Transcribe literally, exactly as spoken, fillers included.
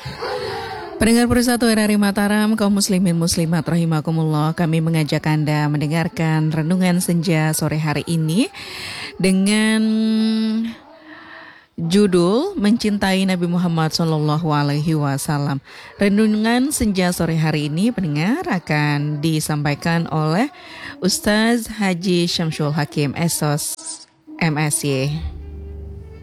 Pendengar Persatu R R I Mataram, kaum muslimin muslimat rahimakumullah, kami mengajak Anda mendengarkan renungan senja sore hari ini dengan judul Mencintai Nabi Muhammad Sallallahu Alaihi Wasallam. Renungan senja sore hari ini, pendengar, akan disampaikan oleh Ustaz Haji Syamsul Hakim S O S M S Y.